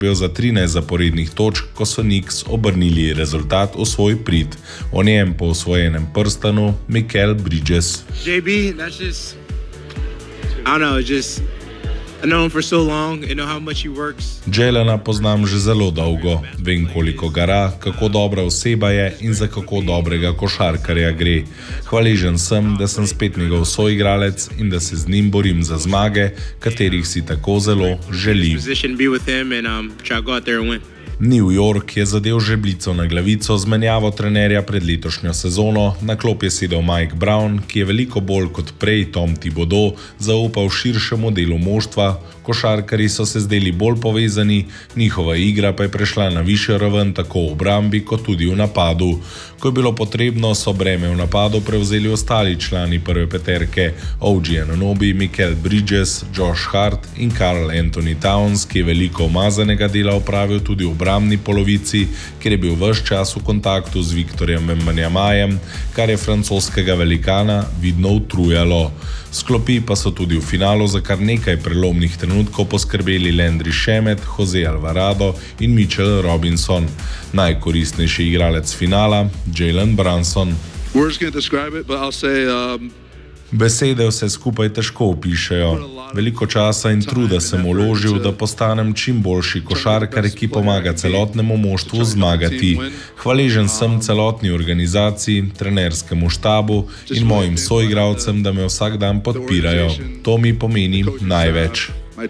za 13 zaporednih točk, ko so Knicks obrnili rezultat v svoj prid. O njem po osvojenem prstanu Mikal Bridges. JB, that's just, I don't know, I know him for so long, I know how much he works. Jalena poznam že zelo dolgo. Vem, koliko gara, kako dobra oseba je in za kako dobrega košarkarja gre. Hvaležen sem, da sem spet njegov soigralec in da se z njim borim za zmage, katerih si tako zelo želi. New York je zadel žebljico na glavico z menjavo trenerja pred letošnjo sezono. Na klop je sedel Mike Brown, ki je veliko bolj kot prej Tom Thibodeau zaupal širšemu delu moštva. Košarkarji so se zdeli bolj povezani, njihova igra pa je prešla na višjo raven tako v obrambi kot tudi v napadu. Ko je bilo potrebno, so breme v napadu prevzeli ostali člani prve peterke, OG Anunoby, Mikal Bridges, Josh Hart in Karl Anthony Towns, ki je veliko umazanega dela opravil tudi v obrambni polovici, kjer je bil ves čas v kontaktu z Victorjem Wembanyamajem, kar je francoskega velikana vidno utrujalo. Sklopi pa so tudi v finalu za kar nekaj prelomnih trenutkov poskrbeli Landry Shamet, Jose Alvarado in Mitchell Robinson. Najkoristnejši igralec finala, Jalen Brunson. Besede vse skupaj težko opišejo. Veliko časa in truda sem vložil, da postanem čim boljši košarkar, ki pomaga celotnemu moštvu zmagati. Hvaležen sem celotni organizaciji, trenerskemu štabu in mojim soigralcem, da me vsak dan podpirajo. To mi pomeni največ.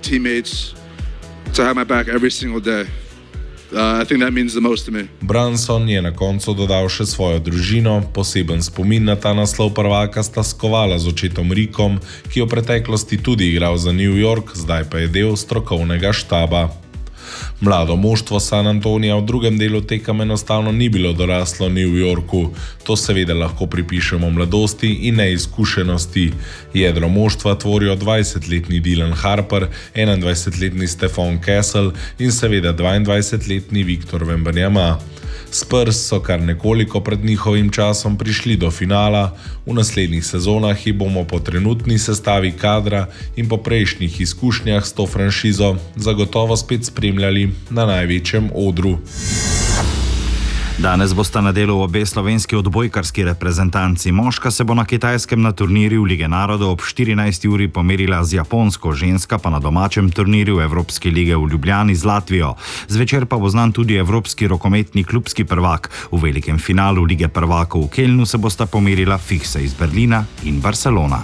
Brunson je na koncu dodal še svojo družino. Poseben spomin na ta naslov prvaka sta skovala z očetom Rickom, ki je v preteklosti tudi igral za New York, zdaj pa je del strokovnega štaba. Mlado moštvo San Antonija v drugem delu tekem enostavno ni bilo doraslo New Yorku. To seveda lahko pripišemo mladosti in neizkušenosti. Jedro moštva tvorijo 20-letni Dylan Harper, 21-letni Stephon Castle in seveda 22-letni Victor Wembanyama. Spurs so kar nekoliko pred njihovim časom prišli do finala. V naslednjih sezonah jih bomo po trenutni sestavi kadra in po prejšnjih izkušnjah s to franšizo zagotovo spet spremljali na največjem odru. Danes bosta na delu obe slovenski odbojkarski reprezentanci. Moška se bo na Kitajskem na turnirju Lige narodov ob 14. uri pomerila z Japonsko, ženska pa na domačem turnirju Evropske lige v Ljubljani z Latvijo. Zvečer pa bo znan tudi evropski rokometni klubski prvak. V velikem finalu Lige prvakov v Kelnu se bosta pomerila Fikse iz Berlina in Barcelona.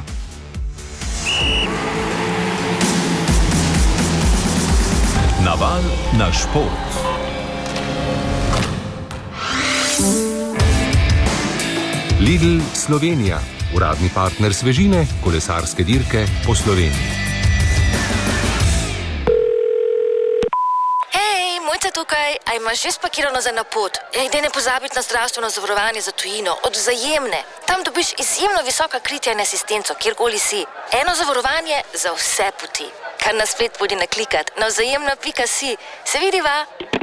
Naval na šport. Lidl Slovenija, uradni partner svežine, kolesarske dirke po Sloveniji. Hej, Mojca tukaj, a imaš že spakirano za napot? Daj ne pozabiti na zdravstveno zavarovanje za tujino, od Vzajemne. Tam dobiš izjemno visoka kritja in asistenco, kjerkoli si. Eno zavarovanje za vse poti. Kar na splet podi naklikat na vzajemna.si. Se vidiva?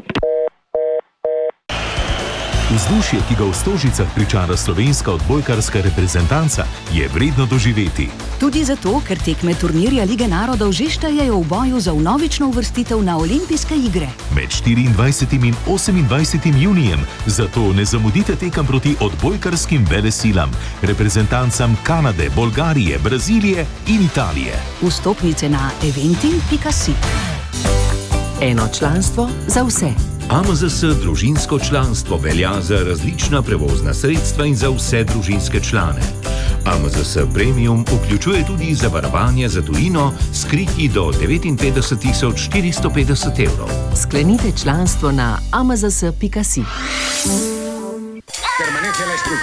Vzdušje, ki ga v Stožicah pričara slovenska odbojkarska reprezentanca, je vredno doživeti. Tudi zato, ker tekme turnirja Lige narodov že štejejo v boju za vnovično uvrstitev na olimpijske igre. Med 24. in 28. junijem, zato ne zamudite tekem proti odbojkarskim velesilam, reprezentancam Kanade, Bolgarije, Brazilije in Italije. Vstopnice na eventim.si. Eno članstvo za vse. AMZS družinsko članstvo velja za različna prevozna sredstva in za vse družinske člane. AMZS Premium vključuje tudi zavarovanje za tujino s kriti do 59.450 evrov. Sklenite članstvo na amzs.si.